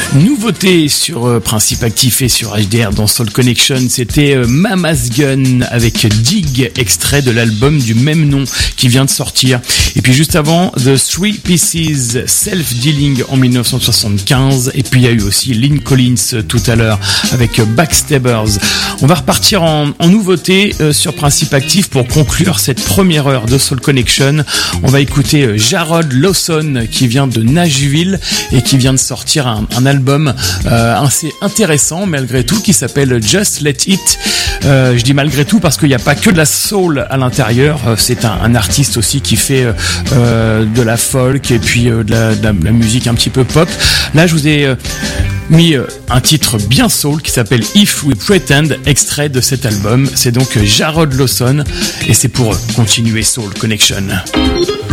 Nouveauté sur Principe Actif et sur HDR dans Soul Connection, c'était Mama's Gun avec Dig, extrait de l'album du même nom qui vient de sortir. Et puis juste avant, The Three Pieces, Self Dealing en 1975. Et puis il y a eu aussi Lynn Collins tout à l'heure avec Backstabbers. On va repartir en nouveauté sur Principe Actif pour conclure cette première heure de Soul Connection. On va écouter Jarrod Lawson qui vient de Nashville et qui vient de sortir un album assez intéressant malgré tout qui s'appelle Just Let It. Je dis malgré tout parce qu'il n'y a pas que de la soul à l'intérieur. C'est un artiste aussi qui fait de la folk et puis de la musique un petit peu pop. Là je vous ai mis un titre bien soul qui s'appelle If We Pretend, extrait de cet album. C'est donc Jarrod Lawson et c'est pour continuer Soul Connection.